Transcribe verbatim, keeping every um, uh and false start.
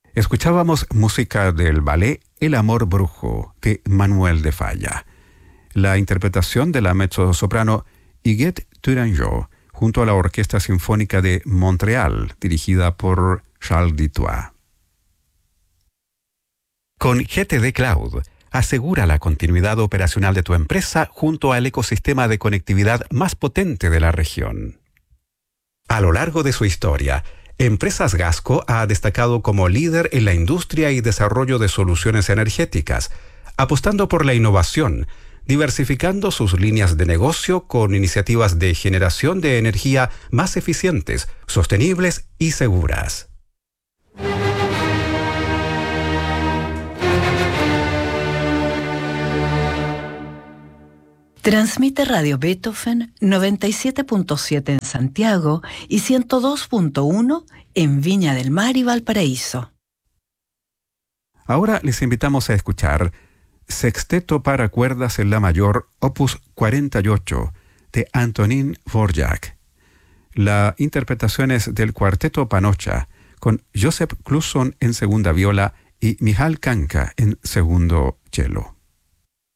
Escuchábamos música del ballet El amor brujo de Manuel de Falla. La interpretación de la mezzosoprano Huguette Tourangeau junto a la Orquesta Sinfónica de Montreal, dirigida por Charles Dutoit. Con G T D Cloud, asegura la continuidad operacional de tu empresa junto al ecosistema de conectividad más potente de la región. A lo largo de su historia, Empresas Gasco ha destacado como líder en la industria y desarrollo de soluciones energéticas, apostando por la innovación, diversificando sus líneas de negocio con iniciativas de generación de energía más eficientes, sostenibles y seguras. Transmite Radio Beethoven noventa y siete punto siete en Santiago y ciento dos punto uno en Viña del Mar y Valparaíso. Ahora les invitamos a escuchar Sexteto para cuerdas en la mayor, opus cuarenta y ocho, de Antonín Dvorak. La interpretación es del Cuarteto Panocha, con Joseph Clusson en segunda viola y Michal Kanka en segundo cello.